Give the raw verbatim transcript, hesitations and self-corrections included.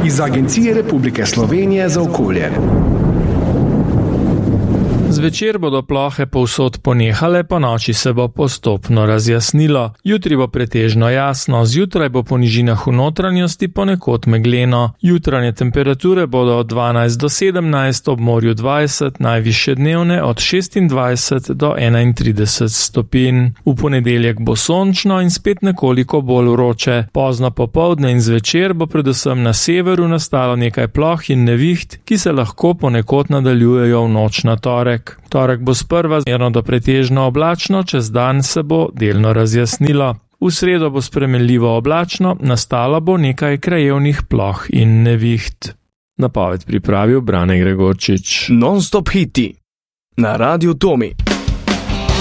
iz Agencije Republike Slovenije za okolje. Zvečer bodo plohe povsod ponehale, po noči se bo postopno razjasnilo. Jutri bo pretežno jasno, zjutraj bo po nižinah v notranjosti ponekod megleno. Jutranje temperature bodo od dvanajst do sedemnajst, ob morju dvajset, najvišje dnevne od šestindvajset do enaintrideset stopinj. V ponedeljek bo sončno in spet nekoliko bolj vroče. Pozno popoldne in zvečer bo predvsem na severu nastalo nekaj ploh in neviht, ki se lahko ponekod nadaljujejo v noč na torek. Torek bo sprva zmerno do pretežno oblačno, čez dan se bo delno razjasnilo. V sredo bo spremenljivo oblačno, nastalo bo nekaj krajevnih ploh in neviht. Napoved pripravil Brane Gregorčič. Non-stop hiti na Radiu Tomi.